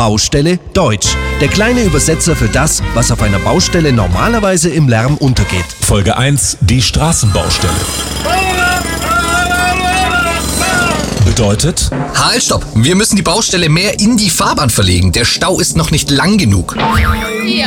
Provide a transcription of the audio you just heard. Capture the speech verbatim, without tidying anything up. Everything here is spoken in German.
Baustelle Deutsch. Der kleine Übersetzer für das, was auf einer Baustelle normalerweise im Lärm untergeht. Folge eins: Die Straßenbaustelle. Bedeutet: Halt, stopp! Wir müssen die Baustelle mehr in die Fahrbahn verlegen. Der Stau ist noch nicht lang genug.